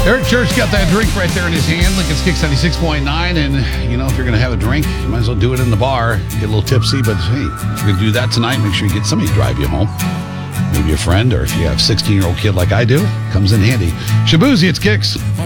Eric Church got that drink right there in his hand. Lincoln's Kicks 96.9. And, if you're going to have a drink, you might as well do it in the bar. Get a little tipsy. But, hey, if you're going to do that tonight, make sure you get somebody to drive you home. Maybe a friend, or if you have a 16-year-old kid like I do, comes in handy. Shabuzi, it's Kicks.